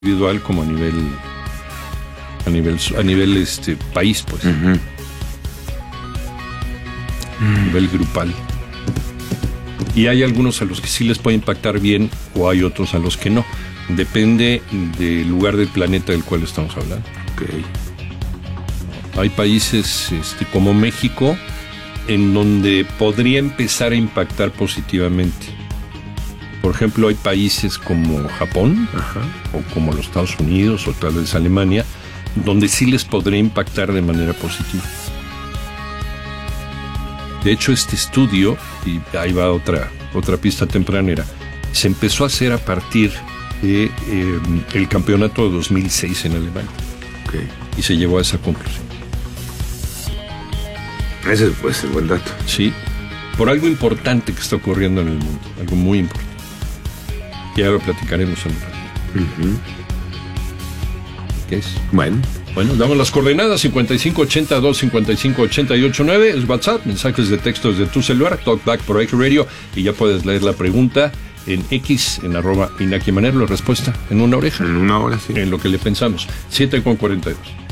individual como a nivel país, pues. Uh-huh. A nivel grupal. Y hay algunos a los que sí les puede impactar bien o hay otros a los que no. Depende del lugar del planeta del cual estamos hablando. Okay. Hay países como México en donde podría empezar a impactar positivamente. Por ejemplo, hay países como Japón, ajá, o como los Estados Unidos o tal vez Alemania, donde sí les podría impactar de manera positiva. De hecho, este estudio, y ahí va otra pista tempranera, se empezó a hacer a partir de el campeonato de 2006 en Alemania. Okay. Y se llegó a esa conclusión. Ese puede ser buen dato. Sí, por algo importante que está ocurriendo en el mundo, algo muy importante. Ya lo platicaremos en un rato. Uh-huh. ¿Qué es? Bueno, damos las coordenadas: 5582-5588-9, es WhatsApp, mensajes de texto desde tu celular, Talkback por X Radio, y ya puedes leer la pregunta en X, en @Inaki Manero, la respuesta en una oreja. En una hora, sí. En lo que le pensamos. 7:42.